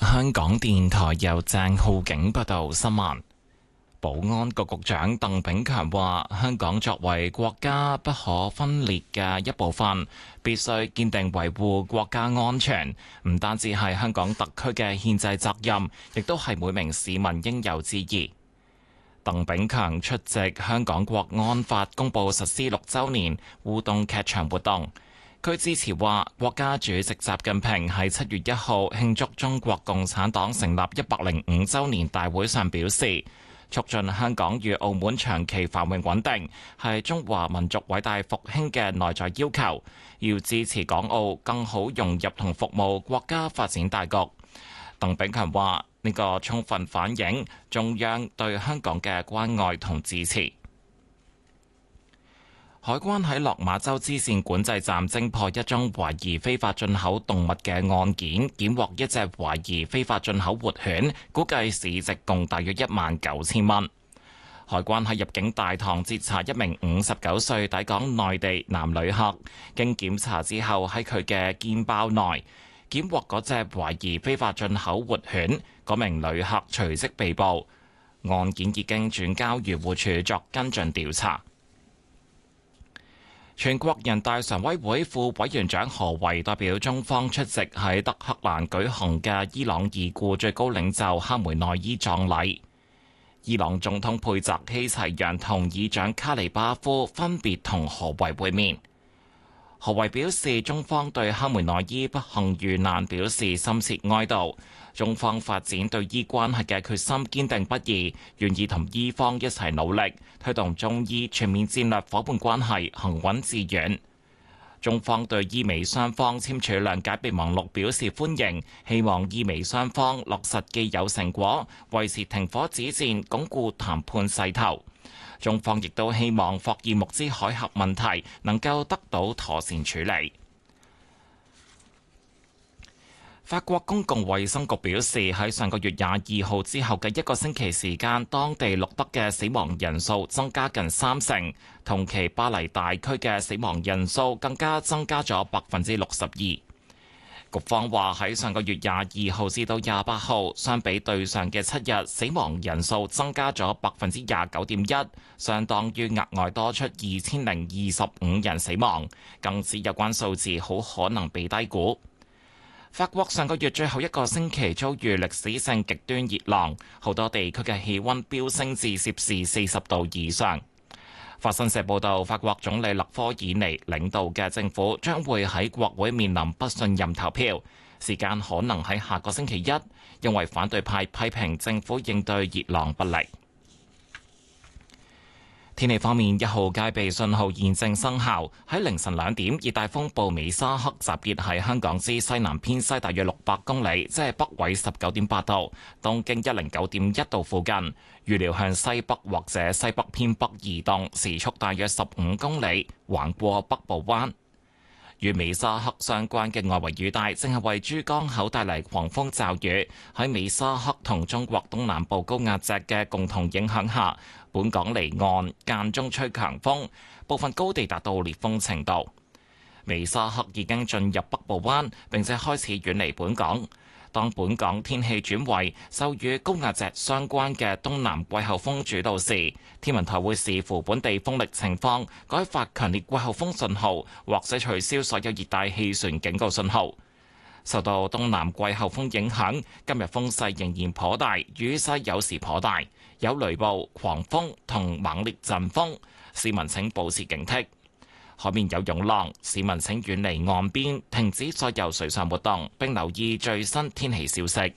香港電台由鄭浩景報道新聞。保安局局長鄧炳強話：香港作為國家不可分裂嘅一部分，必須堅定維護國家安全，唔單止係香港特區嘅憲制責任，亦都係每名市民應有之義。鄧炳強出席香港國安法公佈實施6週年互動劇場活動。佢致辭話：國家主席習近平喺7月1號慶祝中國共產黨成立105週年大會上表示，促進香港與澳門長期繁榮穩定係中華民族偉大復興嘅內在要求，要支持港澳更好融入同服務國家發展大局。鄧炳強話：呢個充分反映中央對香港嘅關愛同支持。海關喺落馬洲支線管制站偵破一宗懷疑非法進口動物嘅案件，檢獲一隻懷疑非法進口活犬，估計市值共大約19000蚊。海關喺入境大堂截查一名59歲抵港內地男旅客，經檢查之後喺佢嘅肩包內檢獲嗰隻懷疑非法進口活犬，嗰名旅客隨即被捕。案件已經轉交漁護署作跟進調查。全國人大常委會副委員長何為代表中方出席喺德黑蘭舉行嘅伊朗已故最高領袖哈梅內伊葬禮。伊朗總統佩澤希齊揚同議長卡里巴夫分別同何為會面。何為表示，中方對哈梅內伊不幸遇難表示深切哀悼，中方發展對伊關係嘅決心堅定不移，願意同伊方一齊努力，推動中伊全面戰略夥伴關係行穩致遠。中方對伊美雙方簽署諒解備忘錄表示歡迎，希望伊美雙方落實既有成果，維持停火止戰，鞏固談判勢頭。中方亦都希望霍爾木茲海峽問題能夠得到妥善處理。法國公共衛生局表示，喺上個月22號之後嘅一個星期時間，當地錄得嘅死亡人數增加近30%，同期巴黎大區嘅死亡人數更加增加咗62%。局方話喺上個月22號至到28號，相比對上嘅7日，死亡人數增加咗29.1%，相當於額外多出2025人死亡，更指有關數字好可能被低估。法國上個月最後一個星期遭遇歷史性極端熱浪，好多地區嘅氣溫飆升至攝氏40度以上。法新社報道，法國總理勒科爾尼領導嘅政府將會喺國會面臨不信任投票，時間可能喺下個星期一，因為反對派批評政府應對熱浪不力。天氣方面，1號戒備信號現正生效。喺凌晨2點，熱帶風暴美沙克集結喺香港之西南偏西大約600公里，即係北緯19.8度、東經109.1度附近。預料向西北或者西北偏北移動，時速大約15公里，橫過北部灣。與美沙克相關嘅外圍雨帶正係為珠江口帶嚟狂風驟雨。喺美沙克同中國東南部高壓脊嘅共同影響下，本港離岸間中吹強風，部分高地達到烈風程度。美沙克已經進入北部灣，並且開始遠離本港。當本港天氣轉為受與高壓脊相關嘅東南季候風主導時，天文台會視乎本地風力情況，改發強烈季候風信號，或者取消所有熱帶氣旋警告信號。受到東南季候風影響，今日風勢仍然頗大，雨勢有時頗大，有雷暴、狂風同猛烈陣風，市民請保持警惕。海面有湧浪，市民請遠離岸邊，停止所有水上活動，並留意最新天氣消息。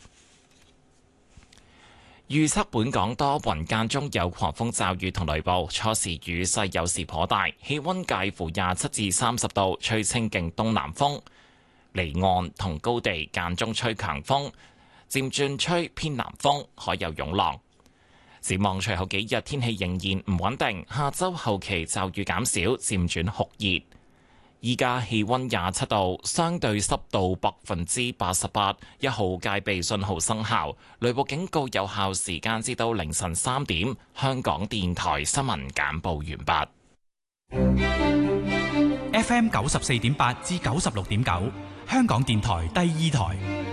預測本港多雲間中有狂風驟雨同雷暴，初時雨勢有時頗大，氣溫介乎27至30度，吹清勁東南風。離岸同高地間中吹強風，漸轉吹偏南風，海有湧浪。展望隨後幾日天氣仍然唔穩定，下周後期驟雨減少，漸轉酷熱。依家氣溫27度，相對濕度88%，一號戒備信號生效，雷暴警告有效時間至到凌晨3點。香港電台新聞簡報完畢。 FM 94.8至96.9，香港電台第二台。